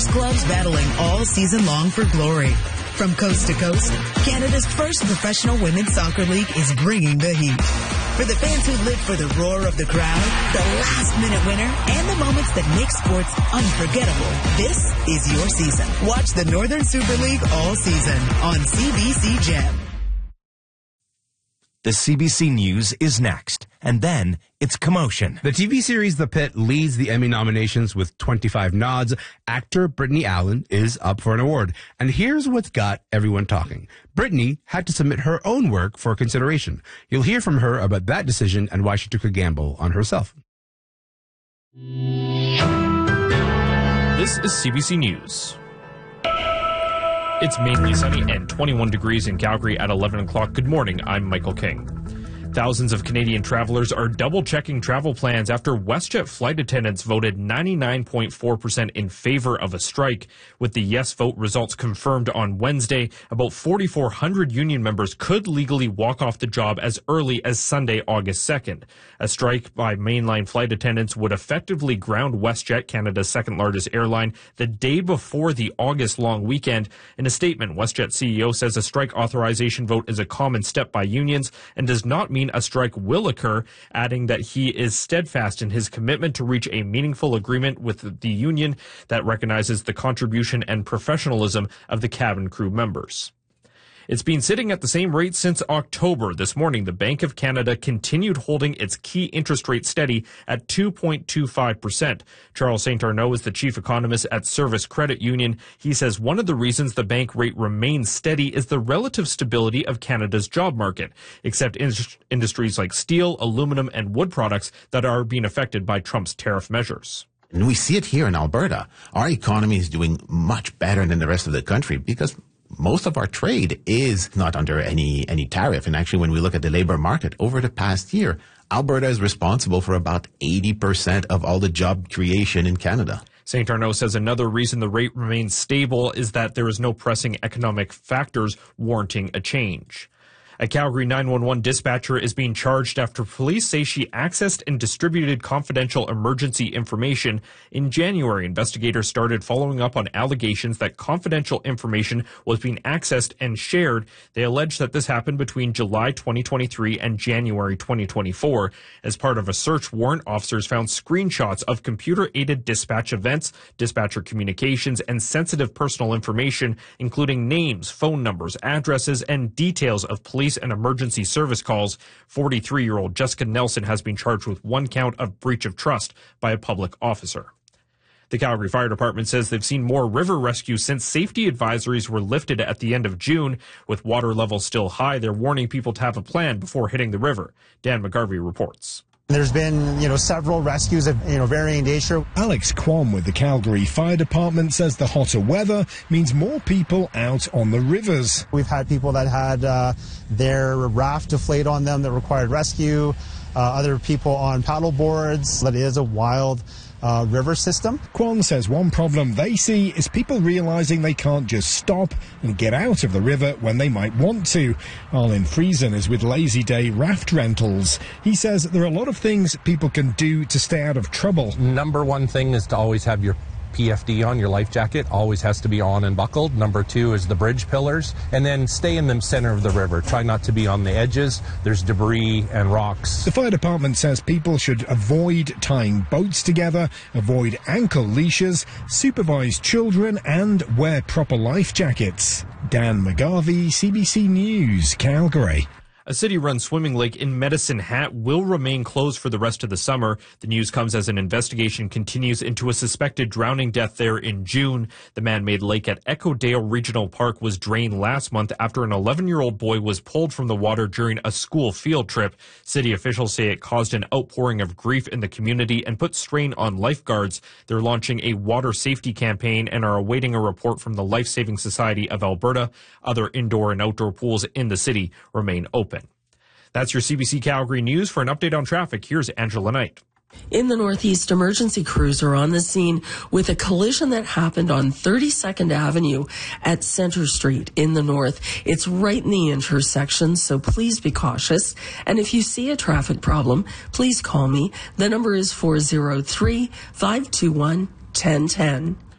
There's clubs battling all season long for glory. From coast to coast, Canada's first professional women's soccer league is bringing the heat. For the fans who live for the roar of the crowd, the last-minute winner, and the moments that make sports unforgettable, this is your season. Watch the Northern Super League all season on CBC Gem. The CBC News is next, and then it's commotion. The TV series The Pit leads the Emmy nominations with 25 nods. Actor Brittany Allen is up for an award. And here's what's got everyone talking. Brittany had to submit her own work for consideration. You'll hear from her about that decision and why she took a gamble on herself. This is CBC News. It's mainly sunny and 21 degrees in Calgary at 11 o'clock. Good morning, I'm Michael King. Thousands of Canadian travelers are double-checking travel plans after WestJet flight attendants voted 99.4% in favor of a strike. With the yes vote results confirmed on Wednesday, about 4,400 union members could legally walk off the job as early as Sunday, August 2nd. A strike by mainline flight attendants would effectively ground WestJet, Canada's second-largest airline, the day before the August long weekend. In a statement, WestJet CEO says a strike authorization vote is a common step by unions and does not mean a strike will occur, adding that he is steadfast in his commitment to reach a meaningful agreement with the union that recognizes the contribution and professionalism of the cabin crew members. It's been sitting at the same rate since October. This morning, the Bank of Canada continued holding its key interest rate steady at 2.25%. Charles St. Arnaud is the chief economist at Service Credit Union. He says one of the reasons the bank rate remains steady is the relative stability of Canada's job market, except industries like steel, aluminum, and wood products that are being affected by Trump's tariff measures. And we see it here in Alberta. Our economy is doing much better than the rest of the country because most of our trade is not under any tariff. And actually, when we look at the labor market over the past year, Alberta is responsible for about 80% of all the job creation in Canada. St. Arnaud says another reason the rate remains stable is that there is no pressing economic factors warranting a change. A Calgary 911 dispatcher is being charged after police say she accessed and distributed confidential emergency information. In January, investigators started following up on allegations that confidential information was being accessed and shared. They allege that this happened between July 2023 and January 2024. As part of a search warrant, officers found screenshots of computer-aided dispatch events, dispatcher communications, and sensitive personal information, including names, phone numbers, addresses, and details of police and emergency service calls. 43-year-old Jessica Nelson has been charged with one count of breach of trust by a public officer. The Calgary Fire Department says they've seen more river rescues since safety advisories were lifted at the end of June. With water levels still high, they're warning people to have a plan before hitting the river. Dan McGarvey reports. There's been, several rescues of, varying nature. Alex Quam with the Calgary Fire Department says the hotter weather means more people out on the rivers. We've had people that had their raft deflate on them that required rescue, other people on paddle boards. That is a wild river system. Quam says one problem they see is people realizing they can't just stop and get out of the river when they might want to. Arlen Friesen is with Lazy Day Raft Rentals. He says there are a lot of things people can do to stay out of trouble. Number one thing is to always have your PFD on, your life jacket always has to be on and buckled. Number two is the bridge pillars, and then stay in the center of the river. Try not to be on the edges. There's debris and rocks. The fire department says people should avoid tying boats together, avoid ankle leashes, supervise children, and wear proper life jackets. Dan McGarvey, CBC News, Calgary. A city-run swimming lake in Medicine Hat will remain closed for the rest of the summer. The news comes as an investigation continues into a suspected drowning death there in June. The man-made lake at Echo Dale Regional Park was drained last month after an 11-year-old boy was pulled from the water during a school field trip. City officials say it caused an outpouring of grief in the community and put strain on lifeguards. They're launching a water safety campaign and are awaiting a report from the Life Saving Society of Alberta. Other indoor and outdoor pools in the city remain open. That's your CBC Calgary News. For an update on traffic, here's Angela Knight. In the Northeast, emergency crews are on the scene with a collision that happened on 32nd Avenue at Center Street in the north. It's right in the intersection, so please be cautious. And if you see a traffic problem, please call me. The number is 403-521-1010.